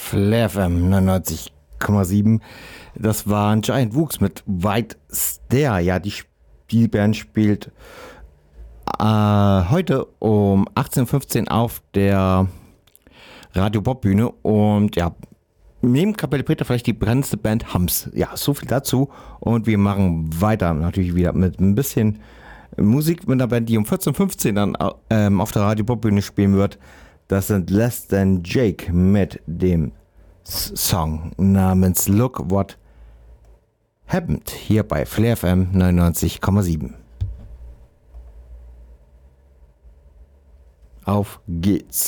Flair FM 99,7. Das war ein Giant Wuchs mit White Stare. Ja, die Band spielt heute um 18:15 Uhr auf der Radio Bob Bühne und ja, neben Kapelle Peter vielleicht die brennendste Band Hams. Ja, so viel dazu und wir machen weiter natürlich wieder mit ein bisschen Musik mit einer Band, die um 14:15 Uhr dann auf der Radio Bob Bühne spielen wird. Das sind Less Than Jake mit dem Song namens Look What Happened hier bei Flair FM 99,7. Auf geht's.